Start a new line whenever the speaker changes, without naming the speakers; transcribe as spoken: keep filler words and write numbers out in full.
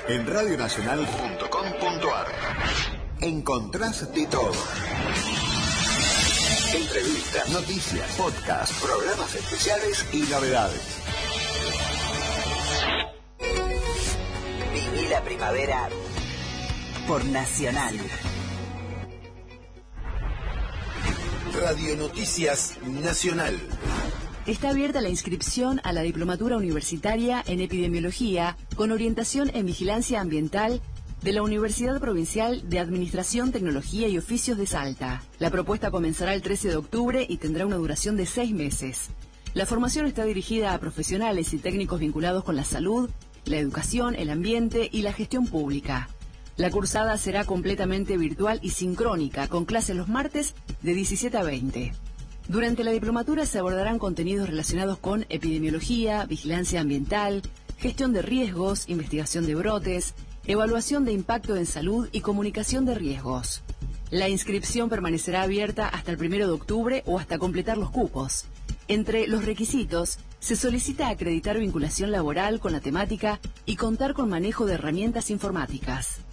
En radio nacional punto com punto ar encontrás de todo. Entrevistas, noticias, podcasts, programas especiales y novedades.
Viví la primavera por Nacional.
Radio Noticias Nacional.
Está abierta la inscripción a la diplomatura universitaria en epidemiología con orientación en vigilancia ambiental de la Universidad Provincial de Administración, Tecnología y Oficios de Salta. La propuesta comenzará el trece de octubre y tendrá una duración de seis meses. La formación está dirigida a profesionales y técnicos vinculados con la salud, la educación, el ambiente y la gestión pública. La cursada será completamente virtual y sincrónica, con clases los martes de diecisiete a veinte. Durante la diplomatura se abordarán contenidos relacionados con epidemiología, vigilancia ambiental, gestión de riesgos, investigación de brotes, evaluación de impacto en salud y comunicación de riesgos. La inscripción permanecerá abierta hasta el primero de octubre o hasta completar los cupos. Entre los requisitos, se solicita acreditar vinculación laboral con la temática y contar con manejo de herramientas informáticas.